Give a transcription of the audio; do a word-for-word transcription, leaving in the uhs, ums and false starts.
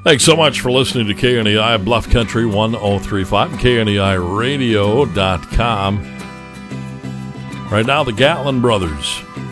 Thanks so much for listening to K N E I Bluff Country one oh three point five, K N E I radio dot com. Right now, the Gatlin Brothers